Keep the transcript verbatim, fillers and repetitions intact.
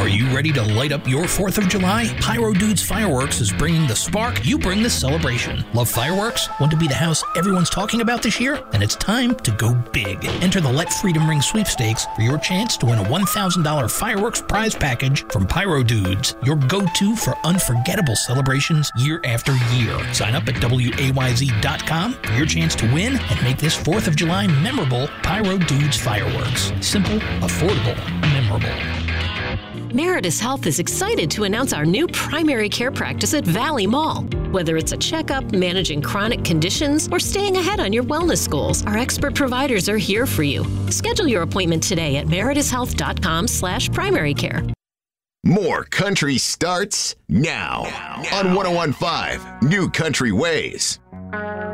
Are you ready to light up your fourth of July? Pyro Dudes Fireworks is bringing the spark. You bring the celebration. Love fireworks? Want to be the house everyone's talking about this year? Then it's time to go big. Enter the Let Freedom Ring sweepstakes for your chance to win a one thousand dollars fireworks prize package from Pyro Dudes, your go-to for unforgettable celebrations year after year. Sign up at W A Y Z dot com for your chance to win and make this fourth of July memorable. Pyro Dudes Fireworks. Simple, affordable, memorable. Meritus Health is excited to announce our new primary care practice at Valley Mall. Whether it's a checkup, managing chronic conditions, or staying ahead on your wellness goals, our expert providers are here for you. Schedule your appointment today at meritus health dot com slash primary care. More country starts now, now. on one oh one point five New Country Ways.